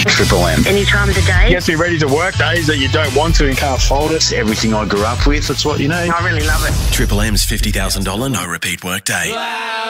Triple M. Any time of the day. You have to be ready to work days that you don't want to and can't fold it. It's everything I grew up with. It's what you need. I really love it. Triple M's $50,000 no repeat workday.